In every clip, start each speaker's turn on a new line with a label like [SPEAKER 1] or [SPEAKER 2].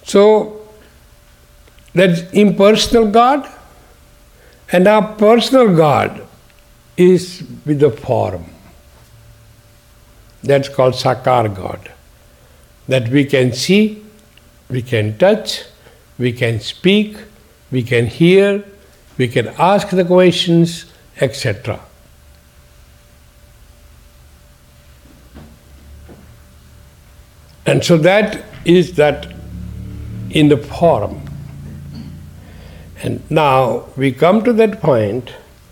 [SPEAKER 1] So, that's impersonal God, and our personal God is with the form. That's called Sakar God. That we can see, we can touch, we can speak, we can hear, we can ask the questions, etc. And so that is that in the form. And now we come to that point.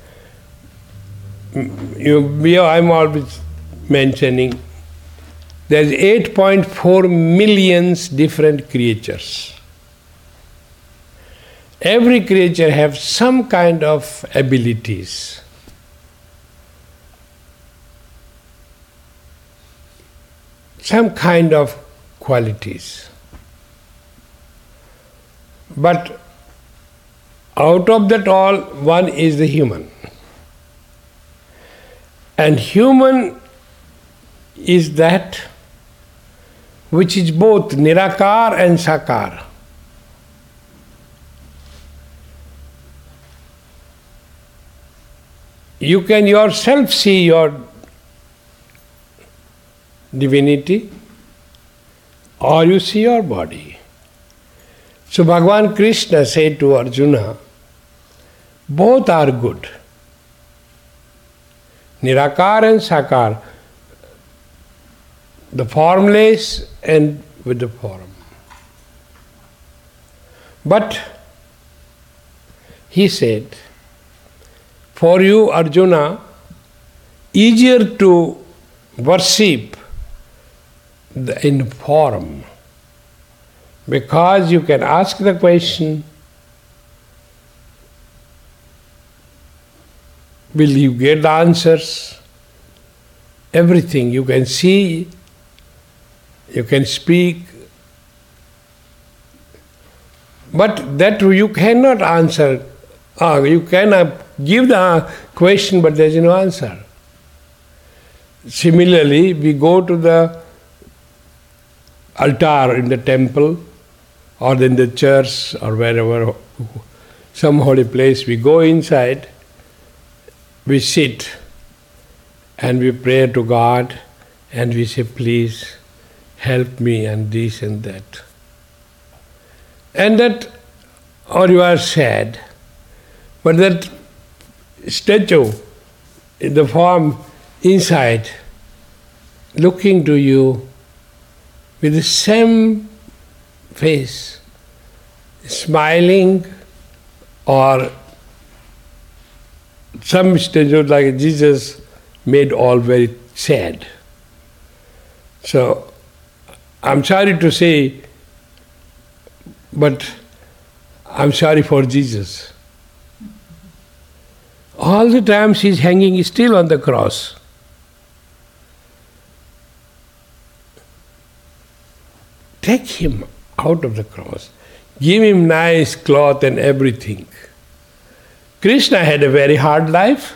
[SPEAKER 1] I'm always mentioning there's 8.4 million different creatures. Every creature has some kind of abilities. Some kind of qualities. But out of that all, one is the human. And human is that which is both Nirakar and Sakar. You can yourself see your divinity, or you see your body. So Bhagavan Krishna said to Arjuna, both are good. Nirakar and Sakar, the formless and with the form. But he said, for you, Arjuna, easier to worship in form, because you can ask the question, will you get the answers? Everything you can see, you can speak, but that you cannot answer. You cannot give the question, but there is no answer. Similarly, we go to the altar in the temple or in the church or wherever, some holy place, we go inside, we sit and we pray to God and we say, please help me and this and that. And that, or you are sad, but that statue in the form inside, looking to you with the same face, smiling, or some statue like Jesus made all very sad. So, I'm sorry to say, but I'm sorry for Jesus. All the time he's hanging still on the cross. Take him out of the cross. Give him nice cloth and everything. Krishna had a very hard life.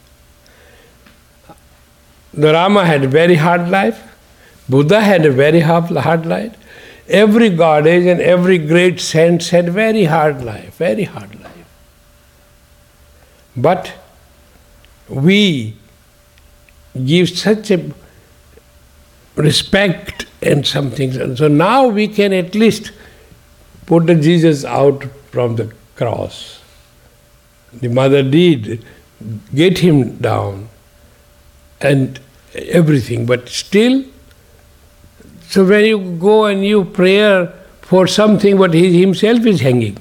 [SPEAKER 1] The Rama had a very hard life. Buddha had a very hard life. Every goddess and every great saint had very hard life, very hard life. But we give such a respect and something. And so now we can at least put the Jesus out from the cross. The mother did get him down and everything, but still, so when you go and you pray for something, but he himself is hanging,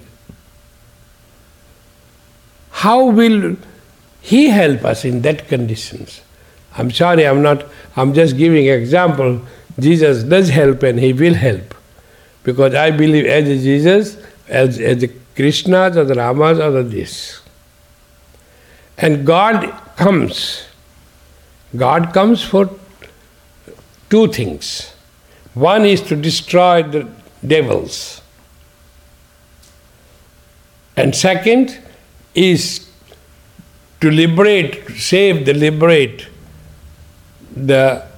[SPEAKER 1] how will he help us in that conditions? I'm sorry, I'm just giving an example. Jesus does help and he will help. Because I believe as a Jesus, as the Krishnas or the Ramas or the this. And God comes. God comes for two things. One is to destroy the devils. And second is to liberate the